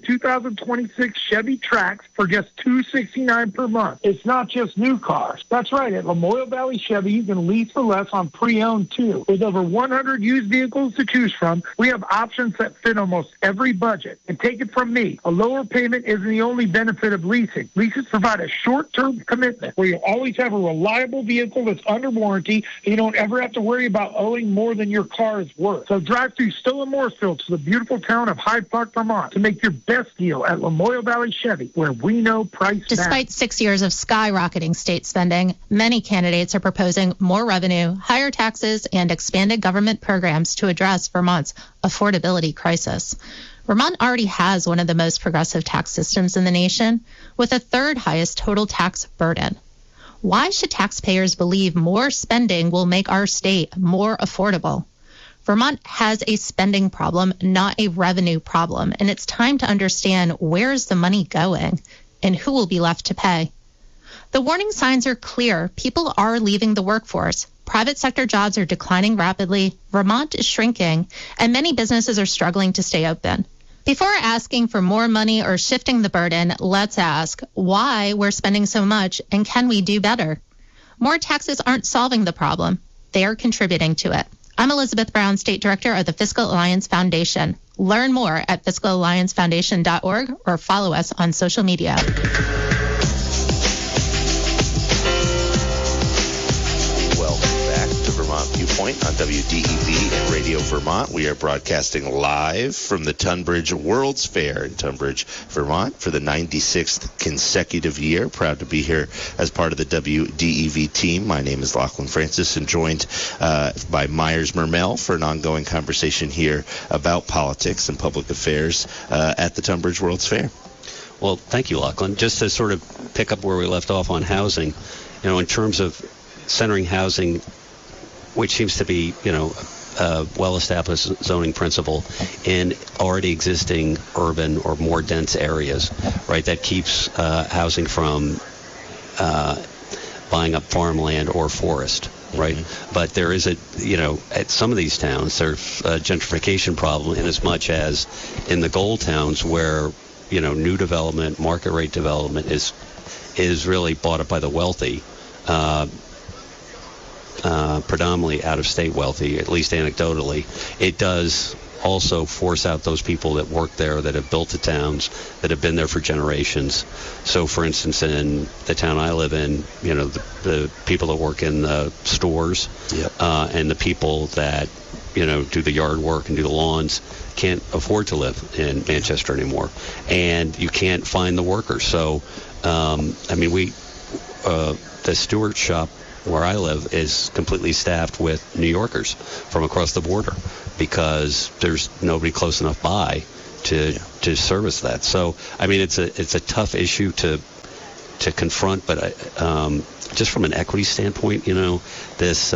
Speaker 9: 2026 Chevy Trax for just $269 per month. It's not just new cars. That's right. At Lamoille Valley Chevy, you can lease for less on pre-owned too. With over 100 used vehicles to choose from, we have options that fit almost every budget. And take it from me, a lower payment isn't the only benefit of leasing. Leases provide a short-term commitment where you always have a reliable vehicle that's under warranty and you don't ever have to worry about owing more than your car is worth. So drive through Stowe and Mooresville to the beautiful town of Hyde Park, Vermont to make your best deal at Lamoille Valley Chevy, where we know price matters.
Speaker 10: Despite 6 years of skyrocketing state spending, many candidates are proposing more revenue, higher taxes, and expanded government programs to address Vermont's affordability crisis. Vermont already has one of the most progressive tax systems in the nation, with the third highest total tax burden. Why should taxpayers believe more spending will make our state more affordable? Vermont has a spending problem, not a revenue problem, and it's time to understand where is the money going and who will be left to pay. The warning signs are clear. People are leaving the workforce. Private sector jobs are declining rapidly. Vermont is shrinking, and many businesses are struggling to stay open. Before asking for more money or shifting the burden, let's ask why we're spending so much and can we do better? More taxes aren't solving the problem. They are contributing to it. I'm Elizabeth Brown, State Director of the Fiscal Alliance Foundation. Learn more at fiscalalliancefoundation.org or follow us on social media.
Speaker 1: Viewpoint on WDEV and Radio Vermont. We are broadcasting live from the Tunbridge World's Fair in Tunbridge, Vermont for the 96th consecutive year. Proud to be here as part of the WDEV team. My name is Lachlan Francis and joined by Myers Mermel for an ongoing conversation here about politics and public affairs at the Tunbridge World's Fair.
Speaker 2: Well, thank you, Lachlan. Just to sort of pick up where we left off on housing, in terms of centering housing, which seems to be, a well-established zoning principle in already existing urban or more dense areas, right? That keeps housing from buying up farmland or forest, right? Mm-hmm. But there is at some of these towns, there's a gentrification problem in as much as in the gold towns where, new development, market rate development is really bought up by the wealthy. Predominantly out-of-state wealthy, at least anecdotally, it does also force out those people that work there, that have built the towns, that have been there for generations. So, for instance, in the town I live in, the people that work in the stores and the people that, do the yard work and do the lawns can't afford to live in Manchester anymore. And you can't find the workers. So, the Stewart shop where I live is completely staffed with New Yorkers from across the border because there's nobody close enough by to service that. So, it's a tough issue to confront, but just from an equity standpoint, this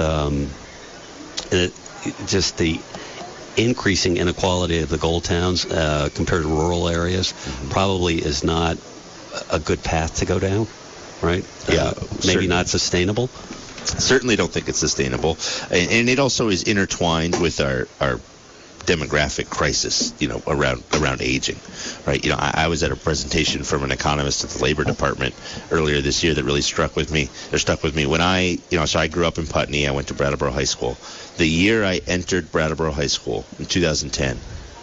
Speaker 2: just the increasing inequality of the gold towns compared to rural areas probably is not a good path to go down, right?
Speaker 1: Yeah,
Speaker 2: maybe not sustainable.
Speaker 1: Certainly don't think it's sustainable, and it also is intertwined with our demographic crisis, around aging, right? I was at a presentation from an economist at the Labor Department earlier this year that really stuck with me when so I grew up in Putney. I went to Brattleboro High School. The year I entered Brattleboro High School in 2010,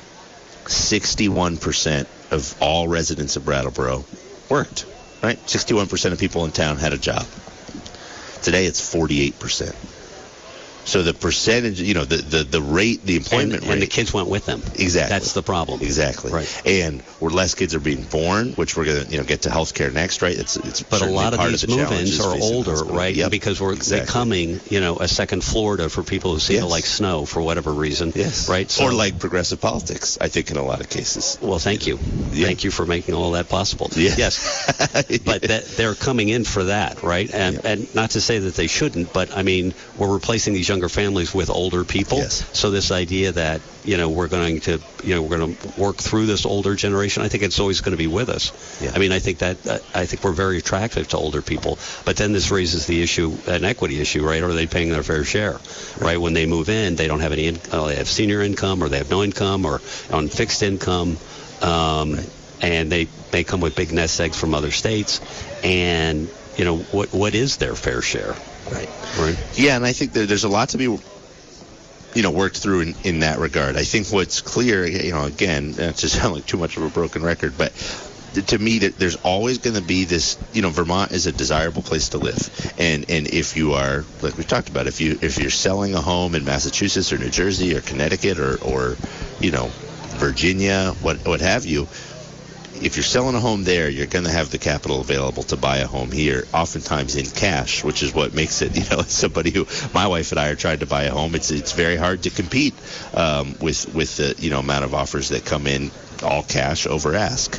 Speaker 1: 61% of all residents of Brattleboro worked, right? 61% of people in town had a job. Today it's 48%. So the percentage, the rate, the employment rate.
Speaker 2: And the kids went with them.
Speaker 1: Exactly.
Speaker 2: That's the problem.
Speaker 1: Exactly.
Speaker 2: Right.
Speaker 1: And where less kids are being born, which we're going to, get to healthcare next, right?
Speaker 2: But a lot of these move-ins are older, right?
Speaker 1: Yep.
Speaker 2: Because we're becoming, a second Florida for people who seem to like snow for whatever reason.
Speaker 1: Yes.
Speaker 2: Right? So,
Speaker 1: or like progressive politics, I think, in a lot of cases.
Speaker 2: Well, thank you. Yeah. Thank you for making all that possible.
Speaker 1: Yeah.
Speaker 2: Yes. But they're coming in for that, right? And not to say that they shouldn't, but, we're replacing these younger families with older people.
Speaker 1: Yes.
Speaker 2: So this idea that, we're going to work through this older generation, I think it's always going to be with us.
Speaker 1: Yeah.
Speaker 2: I think we're very attractive to older people. But then this raises the issue, an equity issue, right? Are they paying their fair share, right? When they move in, they don't have any, they have senior income, or they have no income, or on fixed income, and they may come with big nest eggs from other states. And, what is their fair share?
Speaker 1: Right.
Speaker 2: Right.
Speaker 1: Yeah, and I think there's a lot to be, worked through in that regard. I think what's clear, again, not to sound like too much of a broken record, but to me, that there's always going to be this, Vermont is a desirable place to live, and if you are, like we talked about, if you're selling a home in Massachusetts or New Jersey or Connecticut or Virginia, what have you. If you're selling a home there, you're going to have the capital available to buy a home here, oftentimes in cash, which is what makes it, as somebody who, my wife and I are trying to buy a home, it's very hard to compete with the, amount of offers that come in all cash over ask.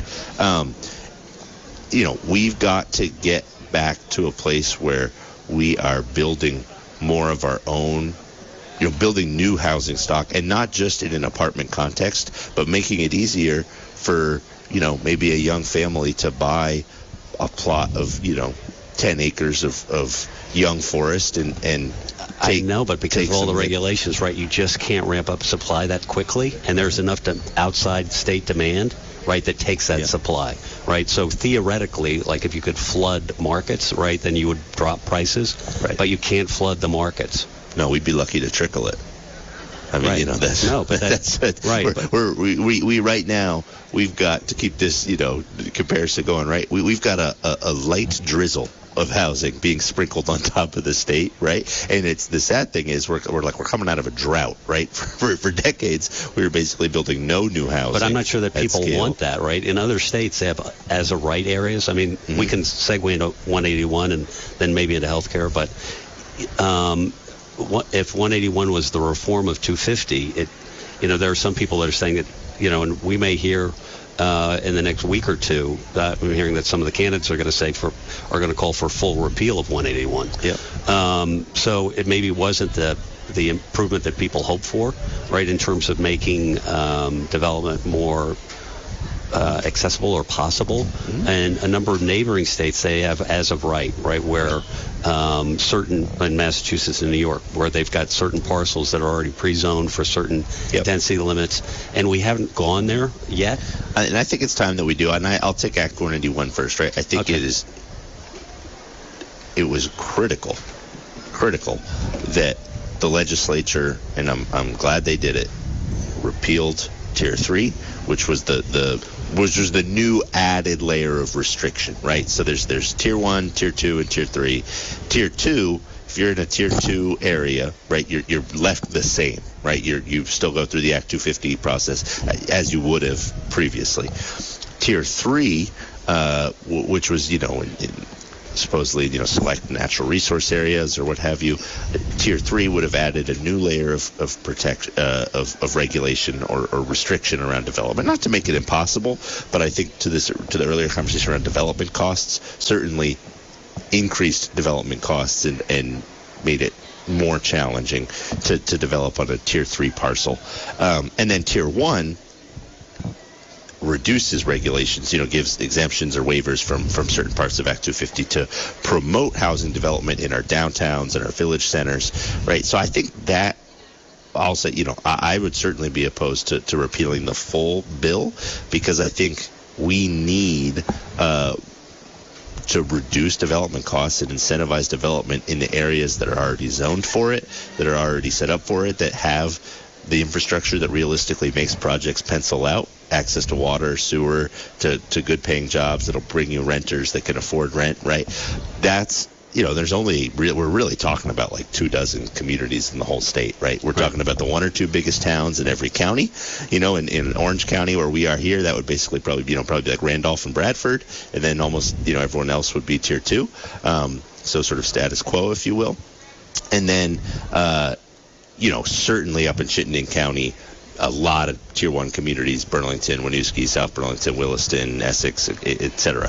Speaker 1: We've got to get back to a place where we are building more of our own, building new housing stock, and not just in an apartment context, but making it easier for maybe a young family to buy a plot of, 10 acres of young forest and
Speaker 2: I know, but because of all the regulations, right, you just can't ramp up supply that quickly, and there's enough outside state demand, right, that takes that supply, right? So theoretically, like if you could flood markets, right, then you would drop prices,
Speaker 1: right.
Speaker 2: But you can't flood the markets.
Speaker 1: No, we'd be lucky to trickle it.
Speaker 2: Right.
Speaker 1: That's right. We right now, we've got to keep this, comparison going, right? We've got a light drizzle of housing being sprinkled on top of the state, right? And it's the sad thing is we're coming out of a drought, right? For decades, we were basically building no new housing.
Speaker 2: But I'm not sure that people want that, right? In other states, they have as a right areas. We can segue into 181 and then maybe into healthcare, but if 181 was the reform of 250, there are some people that are saying that, and we may hear in the next week or two, I'm hearing that some of the candidates are going to are going to call for full repeal of 181.
Speaker 1: Yeah.
Speaker 2: So it maybe wasn't the improvement that people hoped for, right, in terms of making development more accessible or possible. Mm-hmm. And a number of neighboring states, they have as of right, where certain, in Massachusetts and New York, where they've got certain parcels that are already pre-zoned for certain density limits, and we haven't gone there yet.
Speaker 1: And I think it's time that we do. And I'll take Act 181 first, right? I think it was critical that the legislature, and I'm glad they did it, repealed Tier 3, which was the new added layer of restriction, right? So there's Tier 1, Tier 2, and Tier 3. Tier 2, if you're in a Tier 2 area, right, you're left the same, right? You still go through the Act 250 process as you would have previously. Tier 3, which was, supposedly, select natural resource areas or what have you. Tier 3 would have added a new layer of regulation or restriction around development. Not to make it impossible, but I think to the earlier conversation around development costs, certainly increased development costs and made it more challenging to develop on a Tier 3 parcel. And then Tier 1 reduces regulations, gives exemptions or waivers from certain parts of Act 250 to promote housing development in our downtowns and our village centers, right? So I think that I'll say, I would certainly be opposed to repealing the full bill, because I think we need to reduce development costs and incentivize development in the areas that are already zoned for it, that are already set up for it, that have the infrastructure that realistically makes projects pencil out, access to water, sewer, to good paying jobs that'll bring you renters that can afford rent, right? That's, there's we're really talking about like 24 communities in the whole state, right? We're talking about the 1 or 2 biggest towns in every county. In Orange County where we are here, that would basically probably be like Randolph and Bradford, and then almost, everyone else would be Tier 2. So sort of status quo, if you will. And then, certainly up in Chittenden County, a lot of Tier 1 communities, Burlington, Winooski, South Burlington, Williston, Essex, et cetera.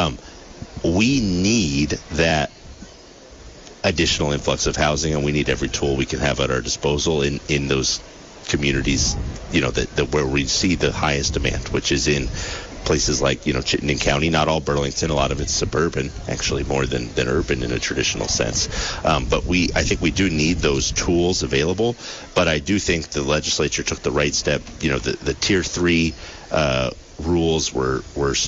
Speaker 1: We need that additional influx of housing, and we need every tool we can have at our disposal in those communities, that where we see the highest demand, which is in places like, Chittenden County. Not all Burlington, a lot of it's suburban, actually more than urban in a traditional sense. But I think we do need those tools available. But I do think the legislature took the right step. The Tier 3 rules were,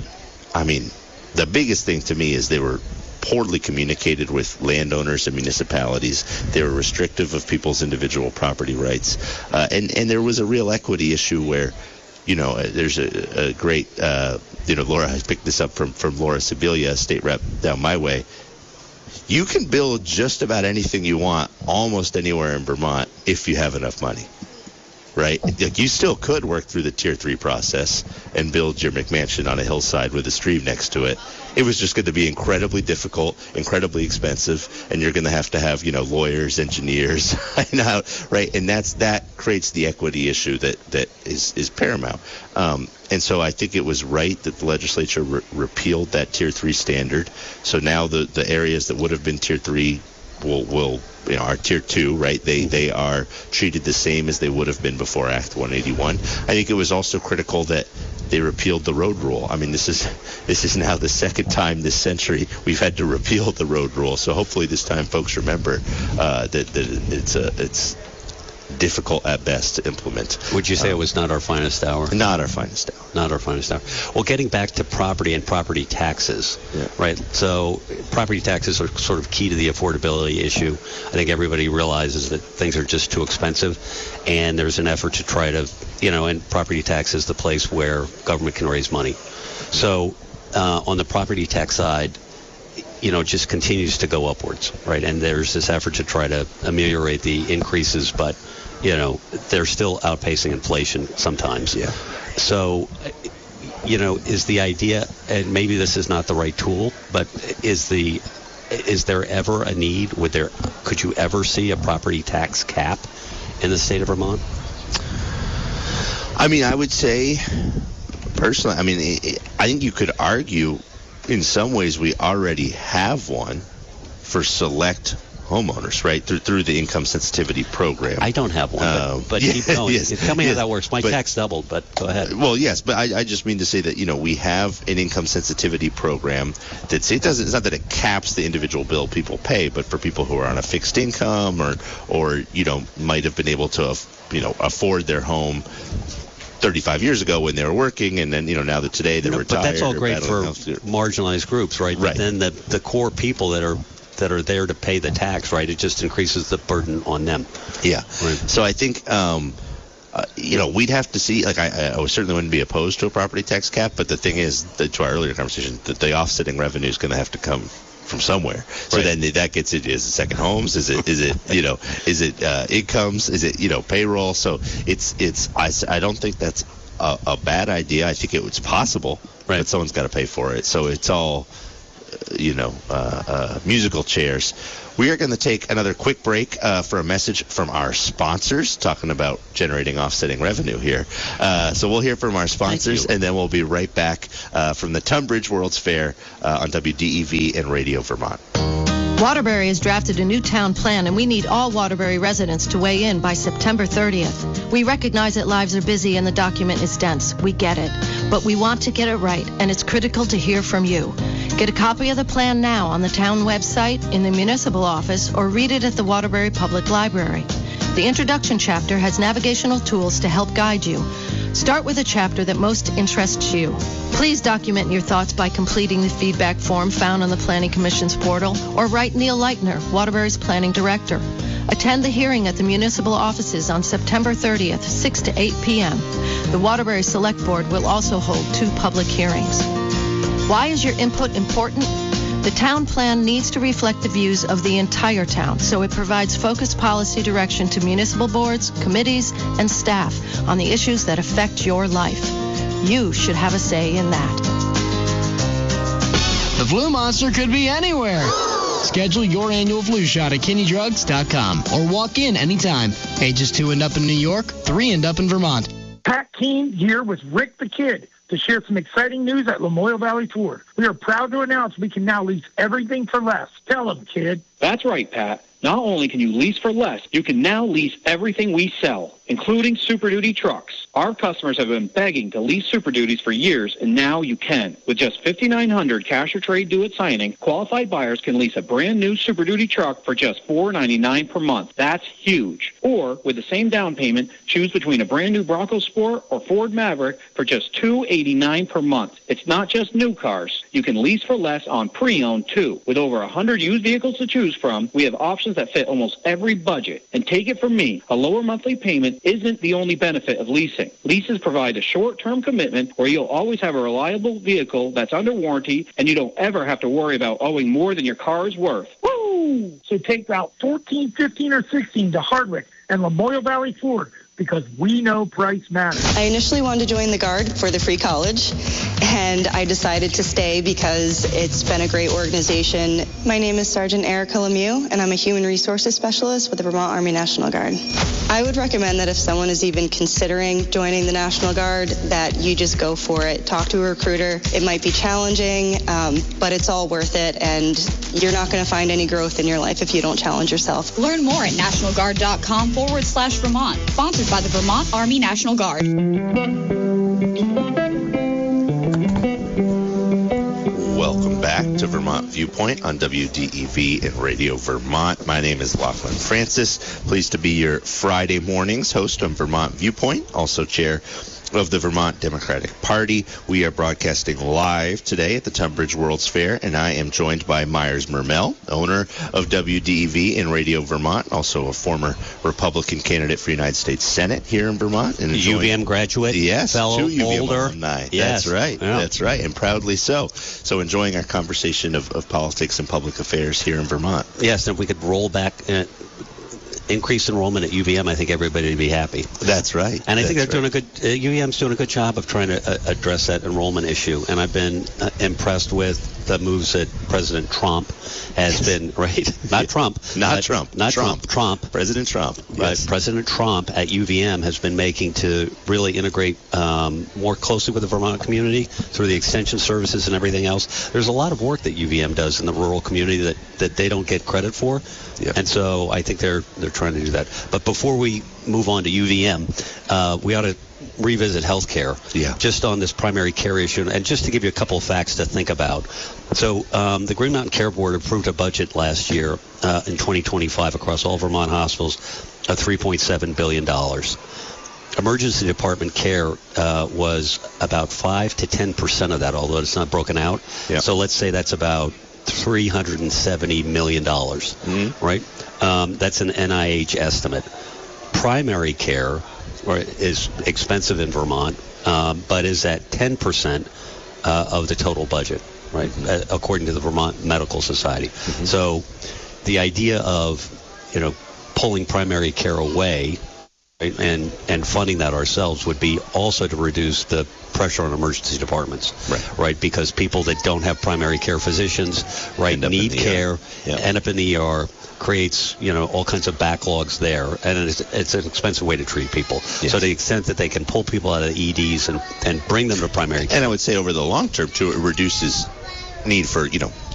Speaker 1: the biggest thing to me is they were poorly communicated with landowners and municipalities. They were restrictive of people's individual property rights. And there was a real equity issue where, there's a great, Laura has picked this up from Laura Sibilia, state rep down my way. You can build just about anything you want almost anywhere in Vermont if you have enough money, right? Like, you still could work through the Tier 3 process and build your McMansion on a hillside with a stream next to it. It was just going to be incredibly difficult, incredibly expensive, and you're going to have, lawyers, engineers, right? And that creates the equity issue that is paramount. And so I think it was right that the legislature repealed that Tier 3 standard. So now the areas that would have been Tier 3 will are Tier 2, right? They are treated the same as they would have been before Act 181. I think it was also critical that they repealed the road rule. I mean, this is now the second time this century we've had to repeal the road rule. So hopefully this time folks remember that it's difficult at best to implement.
Speaker 2: Would you say it was not our finest hour?
Speaker 1: Not our finest hour.
Speaker 2: Not our finest hour. Well, getting back to property and property taxes, right? So property taxes are sort of key to the affordability issue. I think everybody realizes that things are just too expensive, and there's an effort to try to, and property tax is the place where government can raise money. So on the property tax side, it just continues to go upwards, right? And there's this effort to try to ameliorate the increases, but they're still outpacing inflation sometimes. Yeah. So, is the idea, and maybe this is not the right tool, but is there ever a need? Could you ever see a property tax cap in the state of Vermont?
Speaker 1: I mean, I would say, personally, I think you could argue in some ways we already have one for select homeowners, right, through the income sensitivity program.
Speaker 2: I don't have one, but keep going. Tell me how that works. My tax doubled, but go ahead.
Speaker 1: Well, yes, but I just mean to say that, we have an income sensitivity program it's not that it caps the individual bill people pay, but for people who are on a fixed income or might have been able to, afford their home 35 years ago when they were working, and then now that today they're retired.
Speaker 2: But that's all great for marginalized groups, right? But then the core people that are there to pay the tax, right? It just increases the burden on them.
Speaker 1: Yeah. Right. So I think we'd have to see. Like, I certainly wouldn't be opposed to a property tax cap, but the thing is, to our earlier conversation, that the offsetting revenue is going to have to come from somewhere. So
Speaker 2: Right.
Speaker 1: then that gets it. Is it second homes? Is it incomes? Is it payroll? So I don't think that's a bad idea. I think it's possible,
Speaker 2: Right.
Speaker 1: but someone's got to pay for it. So it's all musical chairs. We are going to take another quick break for a message from our sponsors, talking about generating offsetting revenue here. So we'll hear from our sponsors, and then we'll be right back from the Tunbridge World's Fair on WDEV and Radio Vermont.
Speaker 11: Waterbury has drafted a new town plan, and we need all Waterbury residents to weigh in by September 30th. We recognize that lives are busy and the document is dense. We get it. But we want to get it right, and it's critical to hear from you. Get a copy of the plan now on the town website, in the municipal office, or read it at the Waterbury Public Library. The introduction chapter has navigational tools to help guide you. Start with a chapter that most interests you. Please document your thoughts by completing the feedback form found on the Planning Commission's portal, or write Neil Leitner, Waterbury's Planning Director. Attend the hearing at the municipal offices on September 30th, 6 to 8 p.m. The Waterbury Select Board will also hold 2 public hearings. Why is your input important? The town plan needs to reflect the views of the entire town, so it provides focused policy direction to municipal boards, committees, and staff on the issues that affect your life. You should have a say in that.
Speaker 12: The flu monster could be anywhere. Schedule your annual flu shot at KinneyDrugs.com or walk in anytime. Ages 2 and up in New York, 3 and up in Vermont.
Speaker 9: Pat Keene here with Rick the Kid to share some exciting news at Lamoille Valley Ford. We are proud to announce we can now lease everything for less. Tell them, kid.
Speaker 13: That's right, Pat. Not only can you lease for less, you can now lease everything we sell, including Super Duty trucks. Our customers have been begging to lease Super Duties for years, and now you can. With just $5,900 cash or trade due at signing, qualified buyers can lease a brand new Super Duty truck for just $499 per month. That's huge. Or, with the same down payment, choose between a brand new Bronco Sport or Ford Maverick for just $289 per month. It's not just new cars. You can lease for less on pre-owned, too. With over 100 used vehicles to choose from, we have options that fit almost every budget. And take it from me, a lower monthly payment isn't the only benefit of leasing. Leases provide a short-term commitment where you'll always have a reliable vehicle that's under warranty, and you don't ever have to worry about owing more than your car is worth.
Speaker 9: Woo! So take Route 14, 15, or 16 to Hardwick and Lamoille Valley Ford, because we know price matters.
Speaker 14: I initially wanted to join the Guard for the free college, and I decided to stay because it's been a great organization. My name is Sergeant Erica Lemieux, and I'm a Human Resources Specialist with the Vermont Army National Guard. I would recommend that if someone is even considering joining the National Guard, that you just go for it. Talk to a recruiter. It might be challenging, but it's all worth it, and you're not going to find any growth in your life if you don't challenge yourself.
Speaker 15: Learn more at nationalguard.com/Vermont. Sponsored by the Vermont Army National Guard.
Speaker 1: Welcome back to Vermont Viewpoint on WDEV and Radio Vermont. My name is Lachlan Francis. Pleased to be your Friday mornings host on Vermont Viewpoint, also chair of the Vermont Democratic Party. We are broadcasting live today at the Tunbridge World's Fair, and I am joined by Myers Mermel, owner of WDEV and Radio Vermont, also a former Republican candidate for United States Senate here in Vermont. And
Speaker 2: UVM graduate,
Speaker 1: yes,
Speaker 2: fellow,
Speaker 1: 2 UVM
Speaker 2: older.
Speaker 1: alumni.
Speaker 2: Yes.
Speaker 1: That's right.
Speaker 2: Yeah.
Speaker 1: That's right, and proudly so. So enjoying our conversation of politics and public affairs here in Vermont.
Speaker 2: Yes, and if we could roll back increased enrollment at UVM, I think everybody would be happy.
Speaker 1: That's right.
Speaker 2: And I think they're doing a good, UVM's doing a good job of trying to address that enrollment issue. And I've been impressed with the moves that President Trump has been, right? Not Trump.
Speaker 1: Not Trump.
Speaker 2: Trump.
Speaker 1: President Trump.
Speaker 2: Yes. President Trump at UVM has been making to really integrate more closely with the Vermont community through the extension services and everything else. There's a lot of work that UVM does in the rural community that they don't get credit for. Yep. And so I think they're trying to do that. But before we move on to UVM, we ought to revisit healthcare, just on this primary care issue, and just to give you a couple of facts to think about. So the Green Mountain Care Board approved a budget last year in 2025 across all Vermont hospitals of $3.7 billion. Emergency department care was about 5 to 10% of that, although it's not broken out. Yep. So let's say that's about $370 million, right? That's an NIH estimate. Primary care is expensive in Vermont, but is at 10% of the total budget, right? According to the Vermont Medical Society. So the idea of, pulling primary care away, right, and funding that ourselves would be also to reduce the pressure on emergency departments, right? Because people that don't have primary care physicians, right, need care, end up in the ER, creates, all kinds of backlogs there, and it's an expensive way to treat people. Yes. So to the extent that they can pull people out of the EDs and bring them to primary care.
Speaker 1: And I would say over the long term, too, it reduces need for,